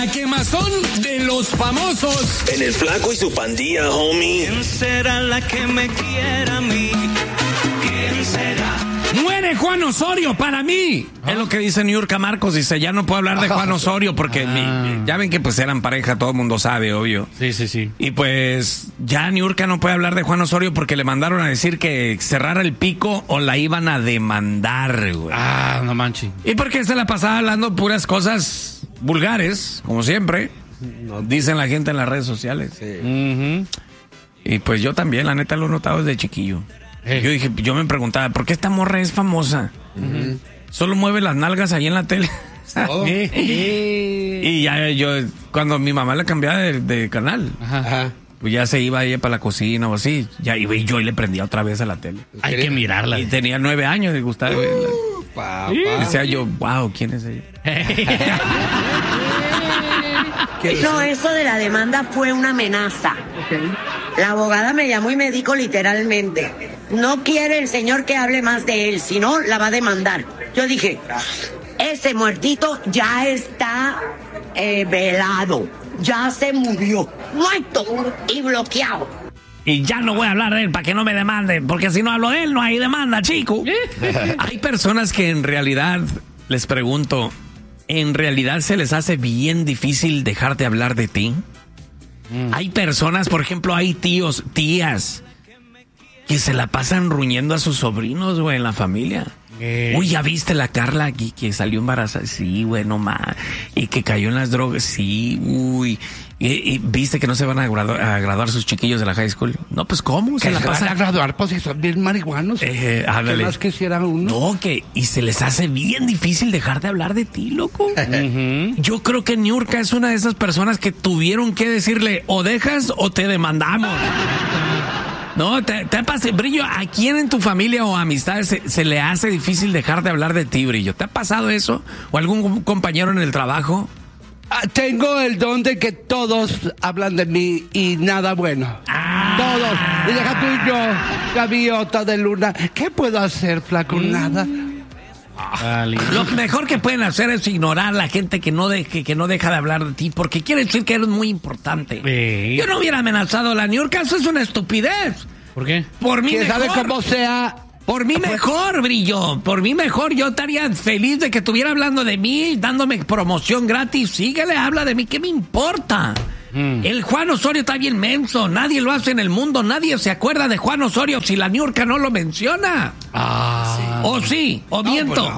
La quemazón de los famosos. En el Flaco y su pandilla, homie. ¿Quién será la que me quiera a mí? ¿Quién será? Muere Juan Osorio para mí. Es lo que dice Niurka Marcos. Dice, ya no puedo hablar de Juan Osorio porque ya ven que pues eran pareja, todo el mundo sabe, obvio. Sí. Y pues ya Niurka no puede hablar de Juan Osorio porque le mandaron a decir que cerrara el pico o la iban a demandar, güey. No manches. Y porque se la pasaba hablando puras cosas vulgares, como siempre. Dicen la gente en las redes sociales. Sí. Y pues yo también, la neta, lo he notado desde chiquillo. Yo me preguntaba, ¿por qué esta morra es famosa? Solo mueve las nalgas ahí en la tele. Y ya yo, cuando mi mamá la cambiaba de canal, pues ya se iba ella para la cocina o así, ya iba y yo y le prendía otra vez a la tele. Hay que mirarla. Y tenía 9 años y gustaba verla. Decía yo, wow, ¿quién es ella? No, eso de la demanda fue una amenaza. La abogada me llamó y me dijo literalmente, no quiere el señor que hable más de él, si no, la va a demandar. Yo dije, ese muertito ya está velado, ya se murió, muerto y bloqueado. Y ya no voy a hablar de él para que no me demanden, porque si no hablo de él no hay demanda, chico. Hay personas que en realidad, les pregunto, ¿en realidad se les hace bien difícil dejar de hablar de ti? Hay personas, por ejemplo, hay tíos, tías, que se la pasan ruñendo a sus sobrinos, güey, en la familia. Uy, ¿ya viste la Carla aquí que salió embarazada? Sí, güey, no más. Y que cayó en las drogas, sí, uy. ¿Y viste que no se van a graduar sus chiquillos de la high school? No, pues ¿cómo? Se la pasan a graduar, pues si son bien marihuanos. ¿Qué más quisiera uno? No, y se les hace bien difícil dejar de hablar de ti, loco. Yo creo que Niurka es una de esas personas que tuvieron que decirle, o dejas o te demandamos. No, te pasa, Brillo, ¿a quién en tu familia o amistades se le hace difícil dejar de hablar de ti, Brillo? ¿Te ha pasado eso? ¿O algún compañero en el trabajo? Tengo el don de que todos hablan de mí y nada bueno. Todos. Y deja tú y yo, gaviota de luna. ¿Qué puedo hacer, Flaco? Nada. Lo mejor que pueden hacer es ignorar a la gente que no deja de hablar de ti, porque quiere decir que eres muy importante. Yo no hubiera amenazado a la Niurka, eso es una estupidez. ¿Por qué? Por mí ¿Quién mejor. sabe cómo sea? Por mí mejor, Brillo. Por mí mejor. Yo estaría feliz de que estuviera hablando de mí, dándome promoción gratis. Síguele, habla de mí. ¿Qué me importa? El Juan Osorio está bien menso. Nadie lo hace en el mundo. Nadie se acuerda de Juan Osorio si la Niurka no lo menciona. Sí. ¿O sí? ¿O miento?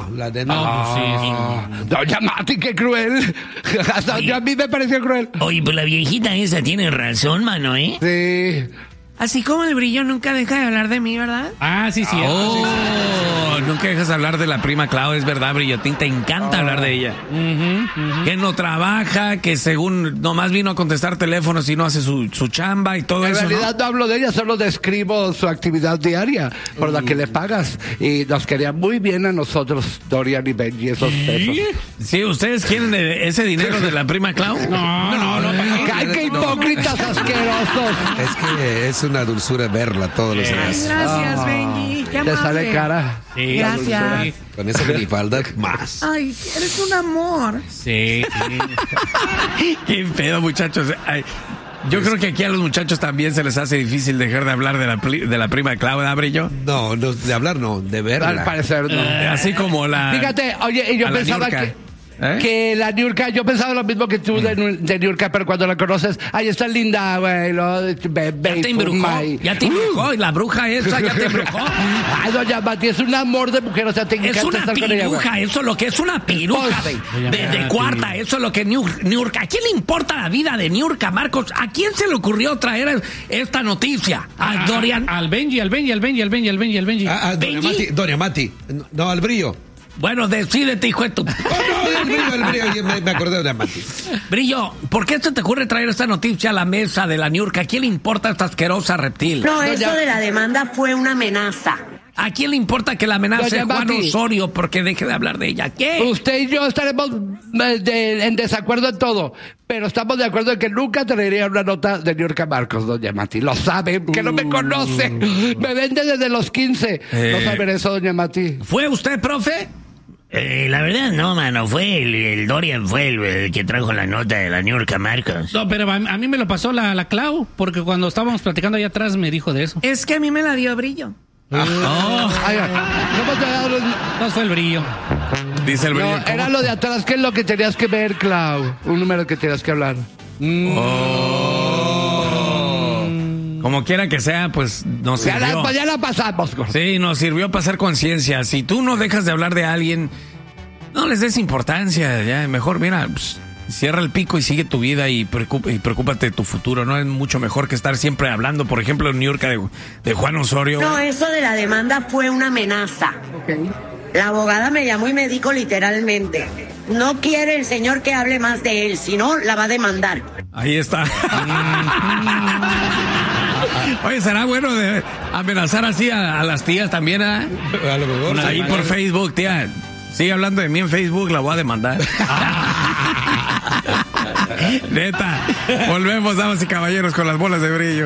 Doña Mati, qué cruel. A mí me pareció cruel. Oye, pues la viejita esa tiene razón, mano, ¿eh? Sí. Así como el Brillo nunca deja de hablar de mí, ¿verdad? Sí. Nunca dejas de hablar de la prima Clau, es verdad, Brillotín, te encanta hablar de ella. Que no trabaja, que según nomás vino a contestar teléfonos y no hace su chamba y todo eso. En realidad no hablo de ella, solo describo su actividad diaria por la que le pagas. Y nos quería muy bien a nosotros, Dorian y Benji, esos pesos. Sí, ¿ustedes quieren ese dinero de la prima Clau? No. ¡Ay, qué hipócritas asquerosos! Es que es una dulzura verla todos los días. Gracias, Benji. Qué Te amable. sale cara. Sí, Gracias. Con esa minifalda, más. Ay, eres un amor. Sí. Qué pedo, muchachos. Ay, yo creo que aquí a los muchachos también se les hace difícil dejar de hablar de la prima Clau, ¿verdad, Brillo? No, de hablar no, de verla. Al parecer no. Así como la... Fíjate, oye, y yo a la pensaba Niurka. que la Niurka, yo pensaba lo mismo que tú de Niurka, pero cuando la conoces, ay, está linda, güey. Ya te embrujó, y la bruja esa ya te embrujó. Ay, doña Mati, es un amor de mujer, o sea, te encanta Es una estar con ella, güey. piruja, eso es lo que es una piruja de cuarta, eso es lo que Niurka. ¿A quién le importa la vida de Niurka, Marcos? ¿A quién se le ocurrió traer esta noticia? ¿A Dorian? Al Benji. Doña Mati. No, al Brillo. Bueno, decídete, hijo de tu... No, el Brillo, me acordé de Doña Mati. Brillo, ¿por qué se te ocurre traer esta noticia a la mesa de la Niurka? ¿A quién le importa esta asquerosa reptil? No, eso de la demanda fue una amenaza. ¿A quién le importa que la amenace Doña Juan Mati. Osorio porque deje de hablar de ella? ¿Qué? Usted y yo estaremos en desacuerdo en todo, pero estamos de acuerdo en que nunca traería una nota de Niurka Marcos, doña Mati. Lo sabe, que no me conoce. Me vende desde los 15. No saben eso, doña Mati. ¿Fue usted, profe? La verdad no, mano, fue el Dorian, fue el que trajo la nota de la New York Marcos. No, pero a mí me lo pasó la Clau, porque cuando estábamos platicando allá atrás me dijo de eso. Es que a mí me la dio Brillo. Ay, ¿cómo te da los- No fue el Brillo. Dice el No, Brillo. era lo de atrás, ¿qué es lo que tenías que ver, Clau? Un número que tenías que hablar. Como quiera que sea, pues nos sirvió. Ya la pasamos, gordo. Sí, nos sirvió para hacer conciencia. Si tú no dejas de hablar de alguien, no les des importancia. Ya, mejor, mira, pues, cierra el pico y sigue tu vida y preocúpate de tu futuro. No es mucho mejor que estar siempre hablando, por ejemplo, en New York de Juan Osorio. No, eso de la demanda fue una amenaza. La abogada me llamó y me dijo literalmente, no quiere el señor que hable más de él, si no, la va a demandar. Ahí está. Oye, será bueno de amenazar así a las tías también, ¿eh? A lo mejor. Ahí por Facebook, tía. Sigue hablando de mí en Facebook, la voy a demandar. Neta. Volvemos, damas y caballeros, con las bolas de brillo.